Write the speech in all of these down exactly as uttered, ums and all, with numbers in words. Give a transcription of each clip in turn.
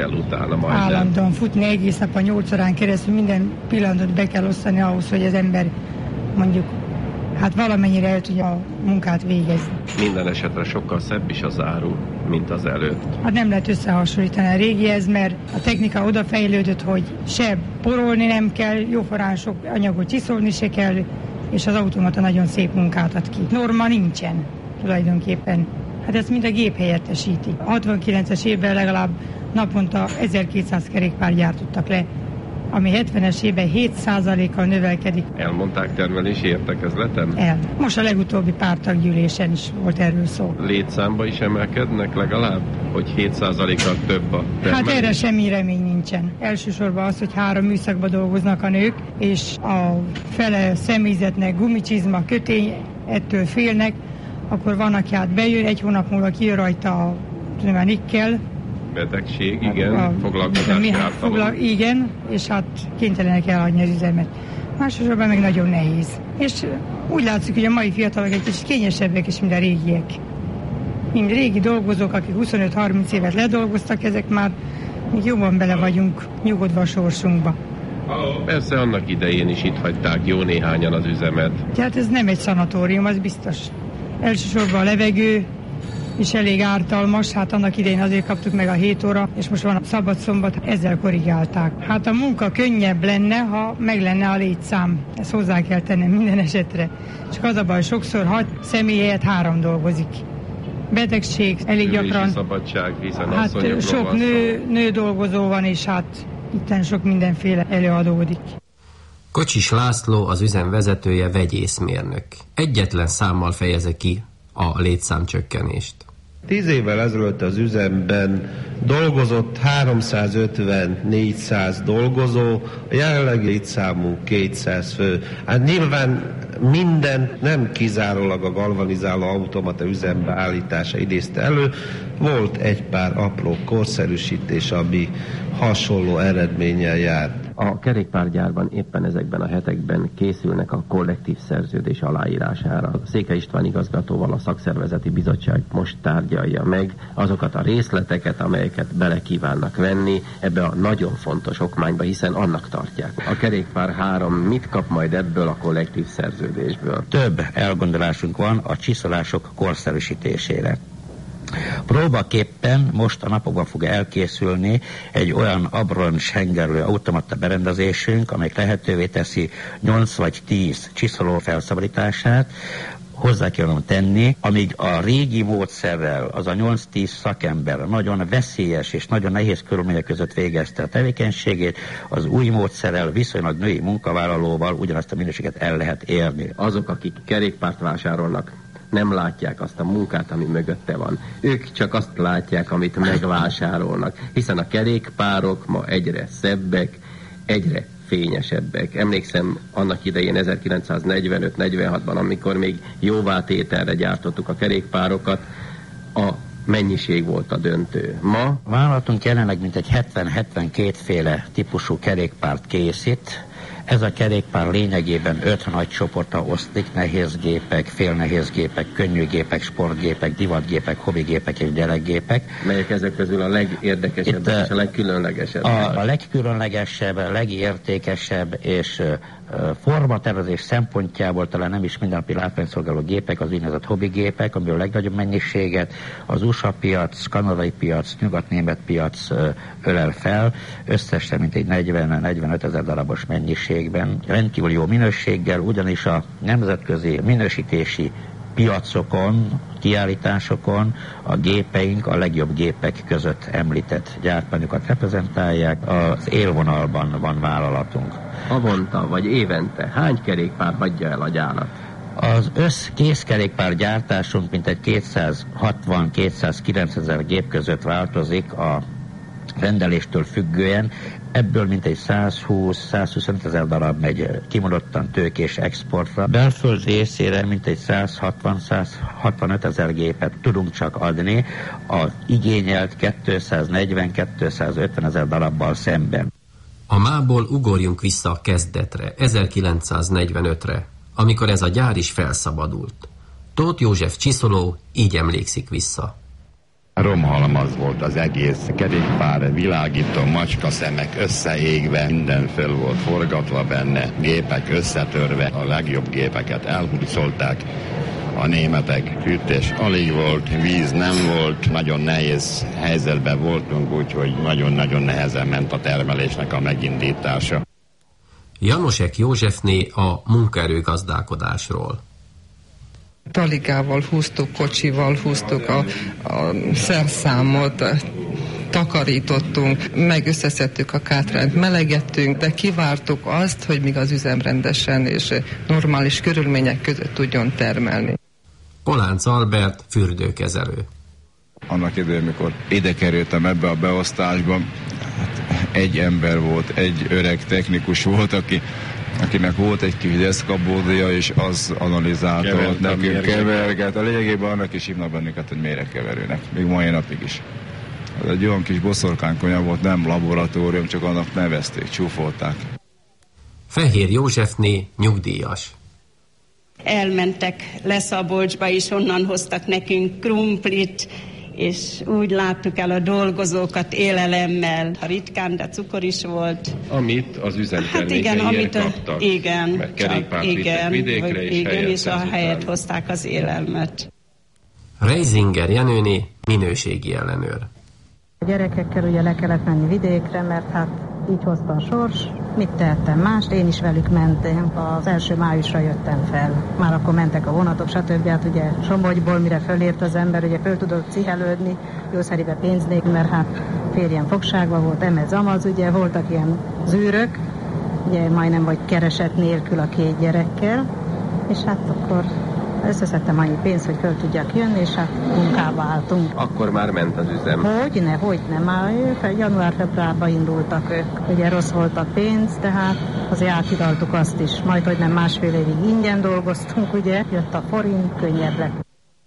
Utána majd állandóan futni egész nap a nyolc órán keresztül, minden pillanatot be kell osztani ahhoz, hogy az ember mondjuk hát valamennyire el tudja a munkát végezni. Minden esetre sokkal szebb is az áru, mint az előtt. Hát nem lehet összehasonlítani a régihez, mert a technika odafejlődött, hogy se porolni nem kell, jóforrán sok anyagot csiszolni se kell, és az automata nagyon szép munkát ad ki. Norma nincsen tulajdonképpen. Hát ezt mind a gép helyettesíti. A hatvankilences évben legalább naponta ezerkétszáz kerékpár gyártottak le, ami hetvenes évben hét százalékkal növelkedik. Elmondták termelési értekezleten? El. Most a legutóbbi pártaggyűlésen is volt erről szó. Létszámba is emelkednek legalább, hogy hét százalékkal több a termelés? Hát erre semmi remény nincsen. Elsősorban az, hogy három műszakban dolgoznak a nők, és a fele személyzetnek gumicsizma, kötény, ettől félnek, akkor van, aki hát bejön, egy hónap múlva kijön rajta a, tudom, a nikkel, betegség, igen, a, foglalkozási ártalom. Fogla, igen, és hát kénytelenek elhagyni az üzemet. Másosabban meg nagyon nehéz. És úgy látszik, hogy a mai fiatalok egy kicsit kényesebbek is, mint a régiek. Mind régi dolgozók, akik huszonöt-harminc évet ledolgoztak, ezek már még jobban bele vagyunk nyugodva a sorsunkba. Persze annak idején is itt hagyták jó néhányan az üzemet. Tehát ez nem egy szanatórium, az biztos. Elsősorban a levegő és elég ártalmas, hát annak idején azért kaptuk meg a hét óra, és most van a szabad-szombat, ezzel korrigálták. Hát a munka könnyebb lenne, ha meg lenne a létszám. Ezt hozzá kell tennem minden esetre. Csak az a baj, sokszor hat személy helyett három dolgozik. Betegség, elég Ülési gyakran. Szabadság, hiszen hát sok nő, nő dolgozó van, és hát itten sok mindenféle előadódik. Kocsis László, az üzem vezetője, vegyészmérnök. Egyetlen számmal fejezi ki a létszámcsökkenést. Tíz évvel ezelőtt az üzemben dolgozott háromszázötven-négyszáz dolgozó, a jelenlegi létszámú kétszáz fő. Hát nyilván minden nem kizárólag a galvanizáló automata üzembe állítása idézte elő, volt egy pár apró korszerűsítés, ami hasonló eredménnyel járt. A kerékpárgyárban éppen ezekben a hetekben készülnek a kollektív szerződés aláírására. Székely István igazgatóval a szakszervezeti bizottság most tárgyalja meg azokat a részleteket, amelyeket bele kívánnak venni ebbe a nagyon fontos okmányba, hiszen annak tartják. A kerékpár három mit kap majd ebből a kollektív szerződésből? Több elgondolásunk van a csiszolások korszerűsítésére. Próbaképpen most a napokban fog elkészülni egy olyan abroncs hengerlő automata berendezésünk, amely lehetővé teszi nyolc vagy tíz csiszoló felszabadítását. Hozzá kell tenni, amíg a régi módszerrel az a nyolc-tíz szakember nagyon veszélyes és nagyon nehéz körülmények között végezte a tevékenységét, az új módszerrel viszonylag női munkavállalóval ugyanazt a minőséget el lehet érni. Azok, akik kerékpárt vásárolnak, nem látják azt a munkát, ami mögötte van. Ők csak azt látják, amit megvásárolnak, hiszen a kerékpárok ma egyre szebbek, egyre fényesebbek. Emlékszem annak idején ezerkilencszáznegyvenöt-negyvenhatban, amikor még jóvátételre gyártottuk a kerékpárokat, a mennyiség volt a döntő. Ma a vállalatunk jelenleg mintegy hetven-hetvenkét féle típusú kerékpárt készít. Ez a kerékpár lényegében öt nagy csoportra oszlik: nehézgépek, félnehézgépek, könnyűgépek, sportgépek, divatgépek, hobbigépek és gyerekgépek. Melyek ezek közül a legérdekesebb és a legkülönlegesebb? A, a legkülönlegesebb, a legértékesebb és formatervezés szempontjából talán nem is mindennapi látványszolgáló gépek, az úgynevezett hobbigépek, amiből a legnagyobb mennyiséget az u es á piac, kanadai piac, nyugatnémet piac ölel fel, összesen mintegy negyven-negyvenöt ezer darabos mennyiségben, rendkívül jó minőséggel, ugyanis a nemzetközi minősítési piacokon, kiállításokon a gépeink a legjobb gépek között említett gyártmányokat reprezentálják. Az élvonalban van vállalatunk. Havonta vagy évente hány kerékpár hagyja el a gyárat? Az össz készkerékpár gyártásunk mintegy kétszázhatvan-kétszázkilencven gép között változik a rendeléstől függően. Ebből mintegy százhúsz-százhuszonöt ezer darab megy kimondottan tőkés exportra. Belföld részére mintegy százhatvan-százhatvanöt ezer gépet tudunk csak adni az igényelt kétszáznegyven-kétszázötven ezer darabbal szemben. A mából ugorjunk vissza a kezdetre, ezerkilencszáznegyvenötre, amikor ez a gyár is felszabadult. Tóth József csiszoló így emlékszik vissza. Romhalmaz volt az egész, kerékpár, világító, macska szemek összeégve, minden föl volt forgatva benne, gépek összetörve, a legjobb gépeket elhurcolták. A németek, fűtés alig volt, víz nem volt, nagyon nehéz helyzetben voltunk, úgyhogy nagyon-nagyon nehezen ment a termelésnek a megindítása. Janosek Józsefné a munkaerőgazdálkodásról. Taligával húztuk, kocsival húztuk a, a szerszámot, takarítottunk, meg összeszedtük a kátrányt, melegettünk, de kivártuk azt, hogy míg az üzem rendesen és normális körülmények között tudjon termelni. Polánc Albert, fürdőkezelő. Annak idején, amikor ide kerültem ebbe a beosztásba, hát egy ember volt, egy öreg technikus volt, aki, akinek volt egy kis deszkabódia, és az analizálta, ott nekünk keverget. A lényegében annak is hívnak bennünket, hogy méregkeverőnek, még mai napig is. Ez egy olyan kis boszorkánykonya volt, nem laboratórium, csak annak nevezték, csúfolták. Fehér Józsefné, nyugdíjas. Elmentek Leszabolcsba, és onnan hoztak nekünk krumplit, és úgy láttuk el a dolgozókat élelemmel, ha ritkán, de cukor is volt. Amit az üzemtermékeiért hát igen, kaptak, igen, mert kerékpárt vittek vidékre, és igen, és a helyet után hozták az élelmet. Reisinger Jenőné, minőségi ellenőr. A gyerekekkel ugye le kellett menni vidékre, mert hát így hozta a sors. Mit tehettem mást? Én is velük mentem. Az első májusra jöttem fel. Már akkor mentek a vonatok, stb. Hát ugye Somogyból, mire fölért az ember, ugye föl tudott cihelődni, jószeribe pénznék, mert hát férjem fogságban volt, emez amaz, ugye voltak ilyen zűrök, ugye majdnem vagy kereset nélkül a két gyerekkel, és hát akkor összeszedtem annyi pénzt, hogy föl tudjak jönni, és hát munkába álltunk. Akkor már ment az üzem. Hogyne, hogyne, már január-februárban indultak ők. Ugye rossz volt a pénz, tehát azért áthidaltuk azt is. Majd, hogy nem másfél évig ingyen dolgoztunk, ugye, jött a forint, könnyebb lett.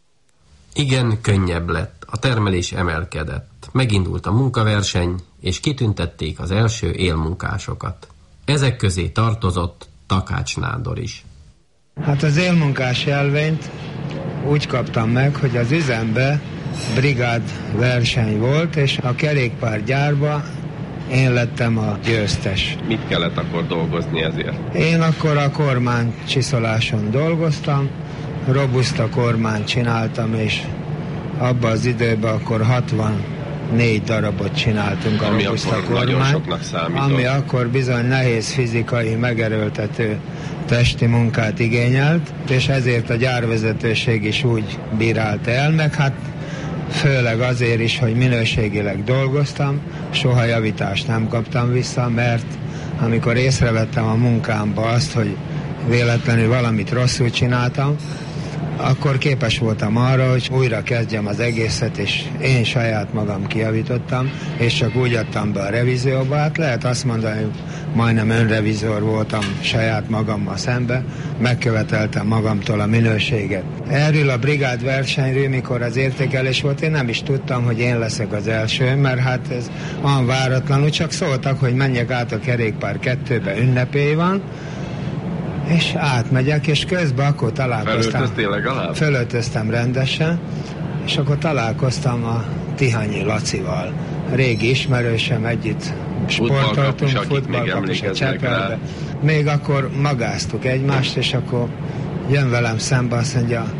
Igen, könnyebb lett. A termelés emelkedett. Megindult a munkaverseny, és kitüntették az első élmunkásokat. Ezek közé tartozott Takács Nándor is. Hát az élmunkás jelvényt úgy kaptam meg, hogy az üzembe brigád verseny volt, és a kerékpárgyárba én lettem a győztes. Mit kellett akkor dolgozni ezért? Én akkor a kormány csiszoláson dolgoztam, robuszta kormányt csináltam, és abban az időben akkor hatvannégy darabot csináltunk a ami robuszta kormány, ami akkor bizony nehéz fizikai, megerőltető testi munkát igényelt, és ezért a gyárvezetőség is úgy bírálta el, meg hát főleg azért is, hogy minőségileg dolgoztam, soha javítást nem kaptam vissza, mert amikor észrevettem a munkámba azt, hogy véletlenül valamit rosszul csináltam, akkor képes voltam arra, hogy újra kezdjem az egészet, és én saját magam kijavítottam, és csak úgy adtam be a revízióba. Hát lehet azt mondani, hogy majdnem önrevizor voltam saját magammal szembe, megköveteltem magamtól a minőséget. Erről a brigád versenyről, mikor az értékelés volt, én nem is tudtam, hogy én leszek az első, mert hát ez olyan váratlanul, csak szóltak, hogy menjek át a kerékpár kettőbe, ünnepély van, és átmegyek, és közben akkor találkoztam. Felöltöztél legalább? Felöltöztem rendesen, és akkor találkoztam a Tihanyi Lacival. Régi ismerősöm, együtt sportoltunk, futballkapus a Csepelbe. Még akkor magáztuk egymást, és akkor jön velem szembe, azt mondja,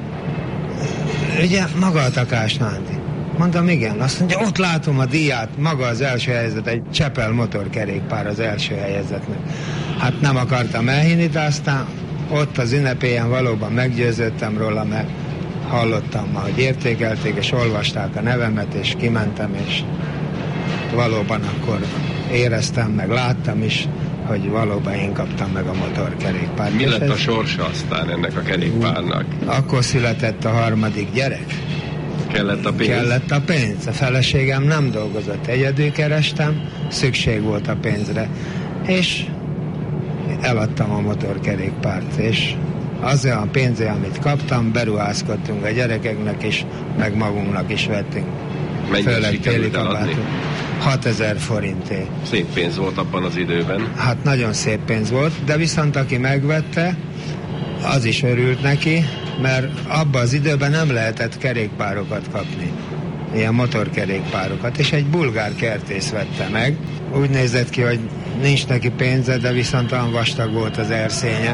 ugye maga a Takács Nándi? Mondom, igen. Azt mondja, ott látom a díját, maga az első helyzet, egy Csepel motorkerékpár az első helyezetnek. Hát nem akartam elhinni, de aztán ott az ünnepélyen valóban meggyőződtem róla, mert hallottam ma, hogy értékelték, és olvasták a nevemet, és kimentem, és valóban akkor éreztem, meg láttam is, hogy valóban én kaptam meg a motorkerékpárt. Mi lett a sorsa aztán ennek a kerékpárnak? Akkor született a harmadik gyerek. Kellett a pénz? Kellett a pénz. A feleségem nem dolgozott, egyedül kerestem, szükség volt a pénzre. És eladtam a motorkerékpárt, és azzal a pénzzel, amit kaptam, beruházkodtunk a gyerekeknek is, meg magunknak is vettünk. Mennyit sikerült eladni? hatezer forinté. Szép pénz volt abban az időben. Hát nagyon szép pénz volt, de viszont aki megvette, az is örült neki, mert abban az időben nem lehetett kerékpárokat kapni. ilyen motorkerékpárokat, és egy bulgár kertész vette meg. Úgy nézett ki, hogy nincs neki pénze, de viszont olyan vastag volt az erszénye,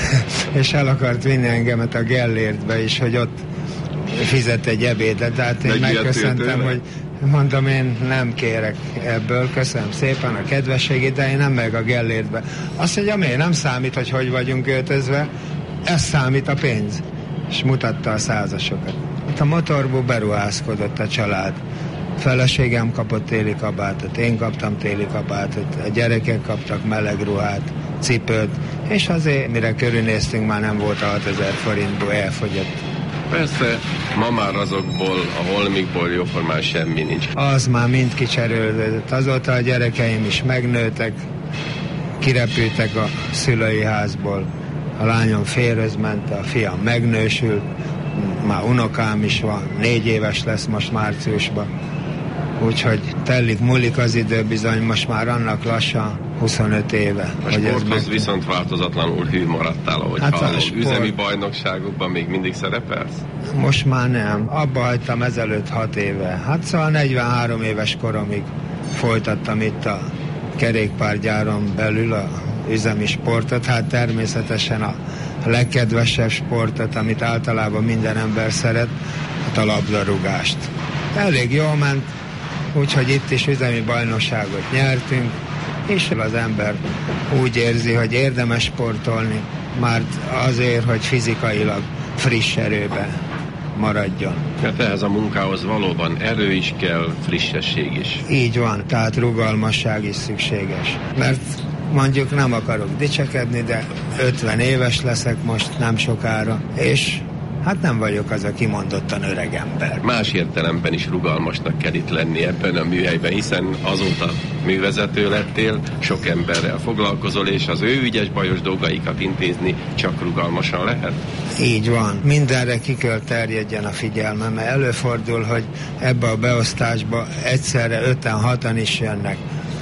és el akart vinni engemet a Gellértbe is, hogy ott fizet egy ebédet, de hát én megköszöntem, hogy mondom, én nem kérek ebből, köszönöm szépen a kedvességét, de én nem meg a Gellértbe. Azt mondja, miért nem számít, hogy hogy vagyunk öltözve, ez számít a pénz. És mutatta a százasokat. Itt a motorból beruházkodott a család. Feleségem kapott téli kabátot, én kaptam téli kabátot, a gyerekek kaptak meleg ruhát, cipőt, és azért, mire körülnéztünk, már nem volt a hatezer forintból, elfogyott. Persze, ma már azokból, a holmikból jóformán semmi nincs. Az már mind kicserélődött. Azóta a gyerekeim is megnőtek, kirepültek a szülői házból. A lányom férjhez ment, a fiam megnősült, már unokám is van, négy éves lesz most márciusban. Úgyhogy telik, múlik az idő, bizony most már annak lassan huszonöt éve. A sporthoz viszont változatlanul hű maradtál, ahogy hát hallom. Sport... Üzemi bajnokságokban még mindig szerepelsz? Most már nem. Abba hagytam ezelőtt hat éve. Hát szóval negyvenhárom éves koromig folytattam itt a kerékpárgyáron belül a üzemi sportot. Hát természetesen a legkedvesebb sportot, amit általában minden ember szeret, hát a labdarúgást. Elég jól ment, úgyhogy itt is üzemi bajnokságot nyertünk, és az ember úgy érzi, hogy érdemes sportolni, már azért, hogy fizikailag friss erőbe maradjon. Mert ehhez a munkához valóban erő is kell, frissesség is. Így van, tehát rugalmasság is szükséges. Mert mondjuk nem akarok dicsekedni, de ötven éves leszek most nem sokára, és hát nem vagyok az a kimondottan öreg ember. Más értelemben is rugalmasnak kell itt lenni ebben a műhelyben, hiszen azóta művezető lettél, sok emberrel foglalkozol, és az ő ügyes bajos dolgaikat intézni csak rugalmasan lehet? Így van. Mindenre ki kell terjedjen a figyelmem, mert előfordul, hogy ebbe a beosztásba egyszerre öten-hatan is jönnek.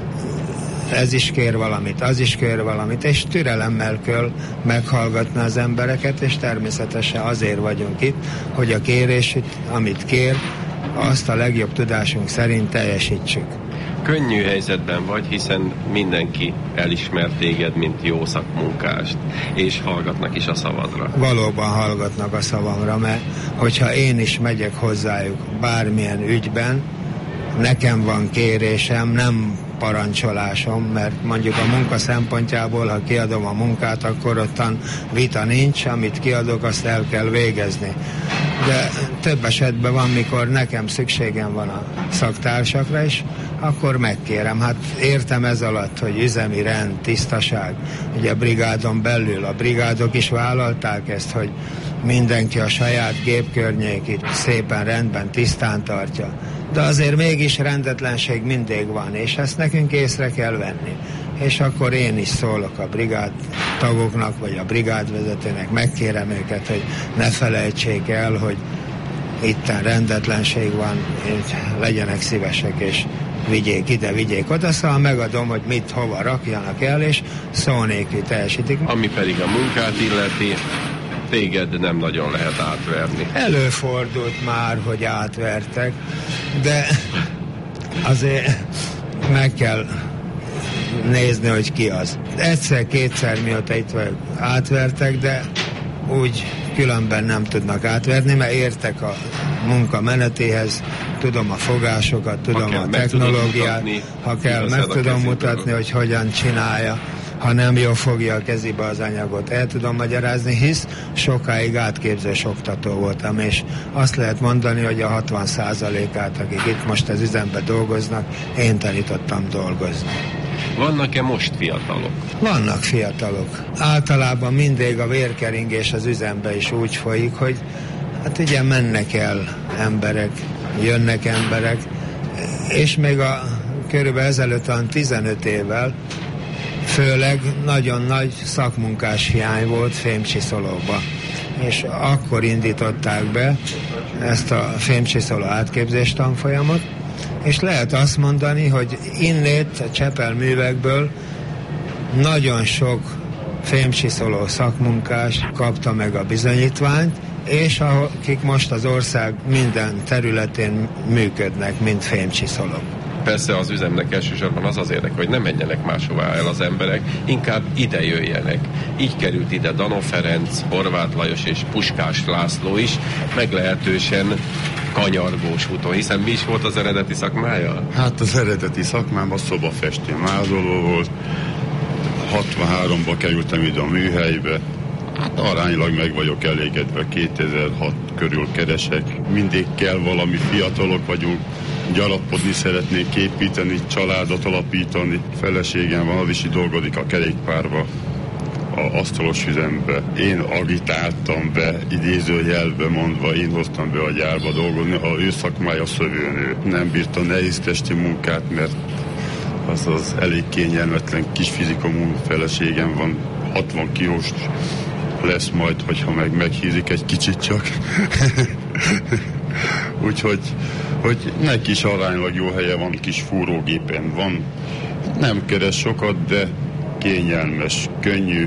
Ez is kér valamit, az is kér valamit, és türelemmel kell meghallgatni az embereket, és természetesen azért vagyunk itt, hogy a kérését, amit kér, azt a legjobb tudásunk szerint teljesítsük. Könnyű helyzetben vagy, hiszen mindenki elismer téged, mint jó szakmunkást, és hallgatnak is a szavadra. Valóban hallgatnak a szavamra, mert hogyha én is megyek hozzájuk bármilyen ügyben, nekem van kérésem, nem parancsolásom, mert mondjuk a munka szempontjából, ha kiadom a munkát, akkor ottan vita nincs, amit kiadok, azt el kell végezni. De több esetben van, mikor nekem szükségem van a szaktársakra is, akkor megkérem. Hát értem ez alatt, hogy üzemi rend, tisztaság. Ugye a brigádon belül a brigádok is vállalták ezt, hogy mindenki a saját gépkörnyékét szépen rendben, tisztán tartja. De azért mégis rendetlenség mindig van, és ezt nekünk észre kell venni. És akkor én is szólok a brigád tagoknak, vagy a brigádvezetőnek, megkérem őket, hogy ne felejtsék el, hogy itten rendetlenség van, és legyenek szívesek, és vigyék ide, vigyék oda, szóval megadom, hogy mit, hova rakjanak el, és szó nélkül teljesítik. Ami pedig a munkát illeti, téged nem nagyon lehet átverni. Előfordult már, hogy átvertek, de azért meg kell nézni, hogy ki az. Egyszer-kétszer mióta itt vagyok, átvertek, de úgy különben nem tudnak átverni, mert értek a munka menetéhez, tudom a fogásokat, tudom a technológiát, ha kell, meg tudom mutatni, hogy hogyan csinálja. Ha nem jól fogja a kezébe az anyagot, el tudom magyarázni, hisz sokáig átképzős oktató voltam, és azt lehet mondani, hogy a hatvan százalékát, akik itt most az üzemben dolgoznak, én tanítottam dolgozni. Vannak-e most fiatalok? Vannak fiatalok. Általában mindig a vérkeringés az üzembe is úgy folyik, hogy hát ugye mennek el emberek, jönnek emberek, és még a körülbelül ezelőtt van tizenöt évvel, főleg nagyon nagy szakmunkás hiány volt fémcsiszolóba. És akkor indították be ezt a fémcsiszoló átképzés tanfolyamot, és lehet azt mondani, hogy innét a Csepel művekből nagyon sok fémcsiszoló szakmunkás kapta meg a bizonyítványt, és akik most az ország minden területén működnek, mint fémcsiszolók. Persze az üzemnek elsősorban az az érdeke, hogy ne menjenek máshová el az emberek, inkább ide jöjjenek. Így került ide Danó Ferenc, Horváth Lajos és Puskás László is, meglehetősen kanyargós úton, hiszen mi is volt az eredeti szakmája? Hát az eredeti szakmám a szobafestő mázoló volt. hatvanháromban kerültem ide a műhelybe. Hát aránylag meg vagyok elégedve, kétezer-hat körül keresek. Mindig kell valami, fiatalok vagyunk, gyarapodni szeretnék, építeni, családot alapítani. Feleségem van, az is dolgozik a kerékpárba, a asztalos üzembe. Én agitáltam be, idézőjelbe mondva, én hoztam be a gyárba dolgozni, a ő szakmája szövőnő. Nem bírta nehéz testi munkát, mert az az elég kényelmetlen kis fizikumú feleségem van, hatvan kilós lesz majd, hogyha meg meghízik egy kicsit csak. Úgyhogy hogy neki is aránylag jó helye van, kis fúrógépen van. Nem keres sokat, de kényelmes, könnyű,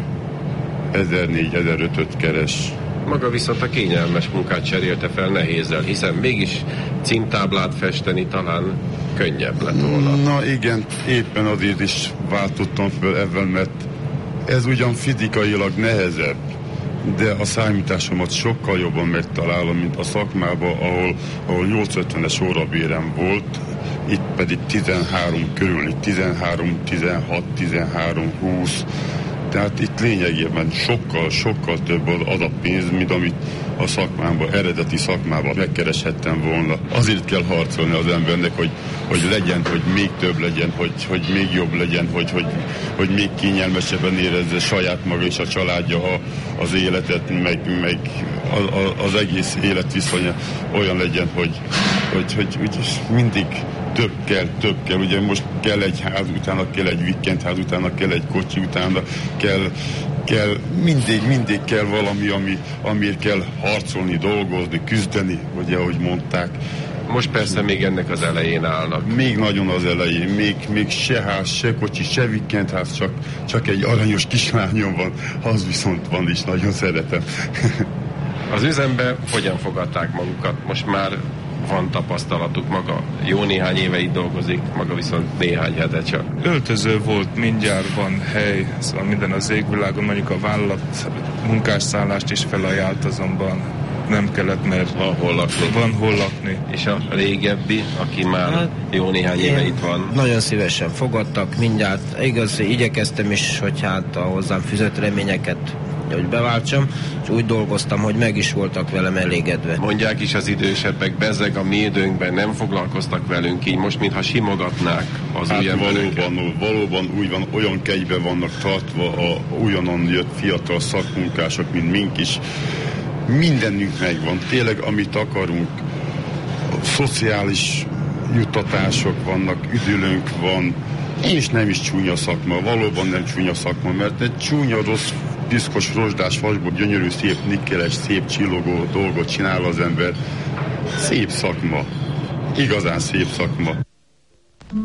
ezernégy-ezerötöt keres. Maga viszont a kényelmes munkát cserélte fel nehézzel, hiszen mégis címtáblát festeni talán könnyebb lett volna. Na igen, éppen azért is váltottam fel ebben, mert ez ugyan fizikailag nehezebb, de a számításomat sokkal jobban megtalálom, mint a szakmában, ahol, ahol nyolcszázötvenes órabérem volt, itt pedig tizenhárom körül, tizenhárom, tizenhat, tizenhárom, húsz. Tehát itt lényegében sokkal, sokkal több az a pénz, mint amit a szakmámban, eredeti szakmában megkereshettem volna. Azért kell harcolni az embernek, hogy, hogy legyen, hogy még több legyen, hogy, hogy még jobb legyen, hogy, hogy, hogy még kényelmesebben érezze saját maga és a családja, ha az életet, meg, meg az, az egész életviszonya olyan legyen, hogy, hogy, hogy, hogy mindig több kell, több kell. Ugye most kell egy ház, utána kell egy vikendház, utána kell egy kocsi, utána kell, kell mindig, mindig kell valami, ami, amiért kell harcolni, dolgozni, küzdeni, ugye, ahogy mondták. Most persze még ennek az elején állnak. Még nagyon az elején, még, még se ház, se kocsi, se vikendház, csak, csak egy aranyos kislányom van, az viszont van is, nagyon szeretem. Az üzembe hogyan fogadták magukat? Most már van tapasztalatuk, maga jó néhány éve itt dolgozik, maga viszont néhány hete csak. Öltöző volt, mindjárt van hely, szóval minden az égvilágon, mondjuk a vállalat munkásszállást is felajánlt, azonban nem kellett, mert van hol lakni. Van hol lakni. És a régebbi, aki már hát, jó néhány éve itt van? Nagyon szívesen fogadtak, mindjárt. Igaz, igyekeztem is, hogy hát a hozzám fűzött reményeket hogy beváltsam, és úgy dolgoztam, hogy meg is voltak velem elégedve. Mondják is az idősebbek, bezzeg a mi időnkben nem foglalkoztak velünk, így most mintha simogatnák az hát új embereket. Valóban, valóban úgy van, olyan kegybe vannak tartva a újonnan jött fiatal szakmunkások, mint mink is. Mindenünk megvan, tényleg amit akarunk. A szociális juttatások vannak, üdülőnk van, és nem is csúnya szakma, valóban nem csúnya szakma, mert egy csúnya, rossz, piszkos, rozsdás vasból gyönyörű, szép nikkeles, szép csillogó dolgot csinál az ember. Szép szakma. Igazán szép szakma.